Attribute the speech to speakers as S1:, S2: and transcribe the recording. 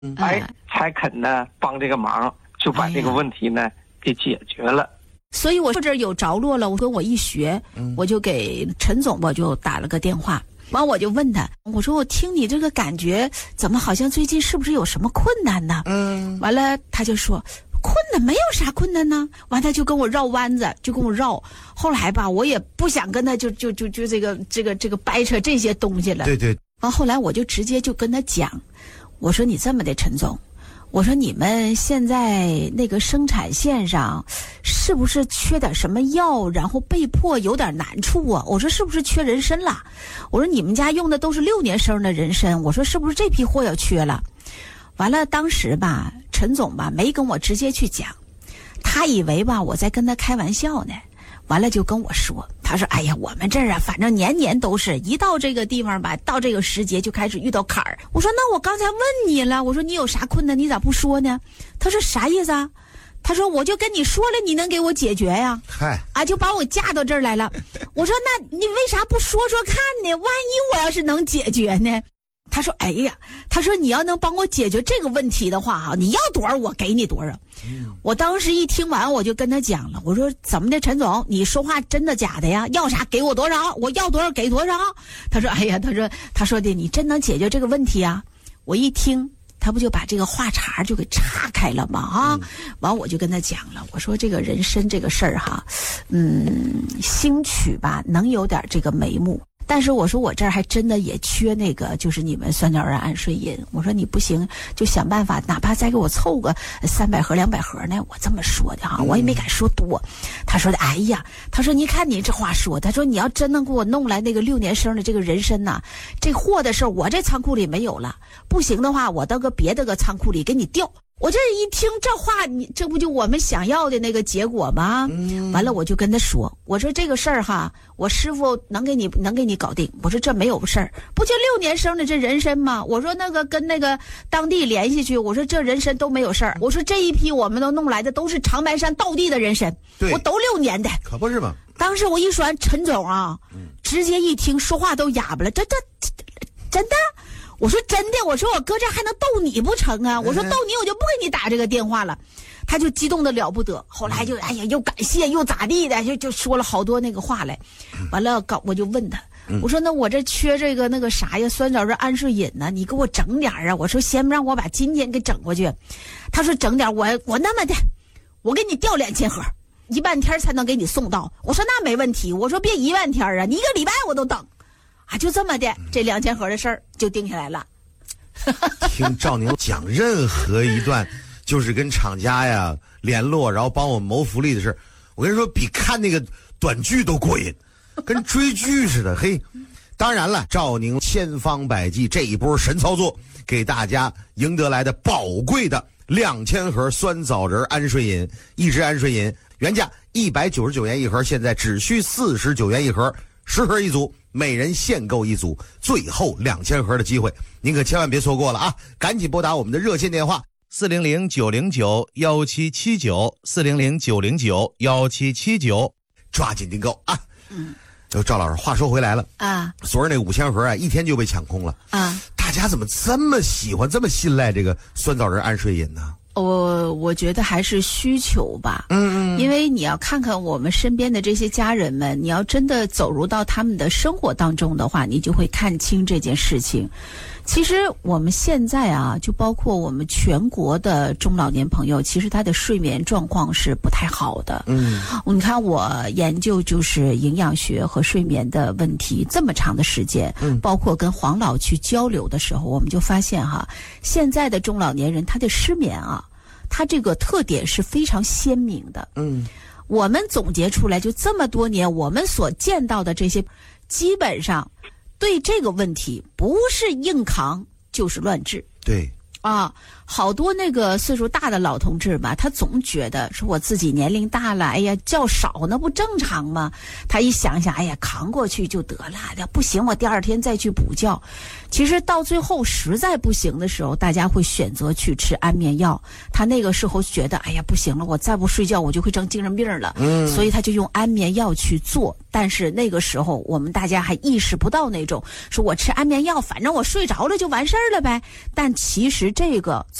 S1: 才肯呢帮这个忙，就把这个问题呢给解决了。
S2: 所以我这有着落了，我跟我一学，我就给陈总我就打了个电话，完我就问他，我说我听你这个感觉怎么好像最近是不是有什么困难呢？完了他就说困难没有啥困难呢，完他就跟我绕弯子，就跟我绕。后来吧，我也不想跟他就这个掰扯这些东西了。
S3: 对。
S2: 完后来我就直接就跟他讲，我说你这么的，陈总，我说你们现在那个生产线上是不是缺点什么药，然后被迫有点难处啊？我说是不是缺人参了？我说你们家用的都是6年生的人参，我说是不是这批货要缺了？完了当时吧，陈总吧没跟我直接去讲，他以为吧我在跟他开玩笑呢。完了就跟我说，他说哎呀我们这儿啊反正年年都是一到这个地方吧，到这个时节就开始遇到坎儿。我说那我刚才问你了，我说你有啥困难你咋不说呢？他说啥意思啊？他说我就跟你说了，你能给我解决呀？就把我架到这儿来了。我说那你为啥不说说看呢？万一我要是能解决呢？他说哎呀，他说你要能帮我解决这个问题的话你要多少我给你多少。我当时一听完我就跟他讲了，我说怎么的陈总，你说话真的假的呀？要啥给我多少，我要多少给多少。他说哎呀，他说的你真能解决这个问题啊？我一听他不就把这个话茬就给岔开了吗？完我就跟他讲了，我说这个人参这个事儿兴许吧能有点这个眉目，但是我说我这儿还真的也缺那个就是你们酸枣仁安睡饮，我说你不行就想办法哪怕再给我凑个300盒200盒呢，我这么说的我也没敢说多。他说的哎呀，他说你看你这话说，他说你要真能给我弄来那个6年生的这个人参呐，这货的事我这仓库里没有了，不行的话我到个别的个仓库里给你调。我这一听这话，你这不就我们想要的那个结果吗？完了我就跟他说，我说这个事儿我师傅能给你搞定。我说这没有事儿，不就6年生的这人参吗？我说那个跟那个当地联系去，我说这人参都没有事儿。我说这一批我们都弄来的都是长白山道地的人参，我都6年的，
S3: 可不是吗？
S2: 当时我一说陈总直接一听说话都哑巴了，这真的？我说真的，我说我搁这还能逗你不成啊？我说逗你我就不给你打这个电话了。他就激动的了不得，后来就哎呀又感谢又咋地的，就说了好多那个话来。完了我就问他，我说那我这缺这个那个啥呀，酸枣仁安睡饮呢，你给我整点啊。我说先让我把今天给整过去。他说整点，我那么的我给你调2000盒，1万天才能给你送到。我说那没问题，我说别1万天啊，你1个礼拜我都等。就这么的，这2000盒的事儿就定下来了。
S3: 听赵宁讲任何一段就是跟厂家呀联络，然后帮我们谋福利的事，我跟你说比看那个短剧都过瘾，跟追剧似的。嘿，当然了，赵宁千方百计这一波神操作，给大家赢得来的宝贵的2000盒酸枣仁安睡饮，一支安睡饮原价199元一盒，现在只需49元一盒，10盒一组，每人限购一组，最后2000盒的机会，您可千万别错过了啊！赶紧拨打我们的热线电话400-909-1779，400-909-1779，抓紧订购啊！赵老师，话说回来了昨儿那5000盒一天就被抢空了大家怎么这么喜欢这么信赖这个酸枣仁安睡饮呢？
S2: 我觉得还是需求吧，因为你要看看我们身边的这些家人们，你要真的走入到他们的生活当中的话，你就会看清这件事情。其实我们现在就包括我们全国的中老年朋友，其实他的睡眠状况是不太好的。你看我研究就是营养学和睡眠的问题这么长的时间，包括跟黄老去交流的时候，我们就发现现在的中老年人他的失眠他这个特点是非常鲜明的。我们总结出来就这么多年我们所见到的这些，基本上对这个问题不是硬扛就是乱治。
S3: 对
S2: 好多那个岁数大的老同志吧，他总觉得说我自己年龄大了，哎呀觉少那不正常吗？他一想想，哎呀扛过去就得了，不行我第2天再去补觉。其实到最后实在不行的时候，大家会选择去吃安眠药。他那个时候觉得哎呀不行了，我再不睡觉我就会成精神病了，所以他就用安眠药去做。 但是那个时候我们大家还意识不到那种说我吃安眠药反正我睡着了就完事儿了呗，但其实这个